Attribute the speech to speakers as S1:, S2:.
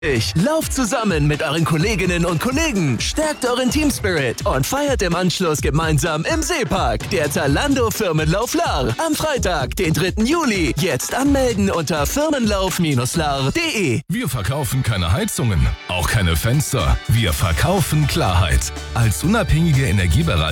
S1: Lauft zusammen mit euren Kolleginnen und Kollegen, stärkt euren Teamspirit und feiert im Anschluss gemeinsam im Seepark. Der Zalando Firmenlauf Lahr. Am Freitag, den 3. Juli. Jetzt anmelden unter firmenlauf-lahr.de.
S2: Wir verkaufen keine Heizungen, auch keine Fenster. Wir verkaufen Klarheit. Als unabhängige Energieberatung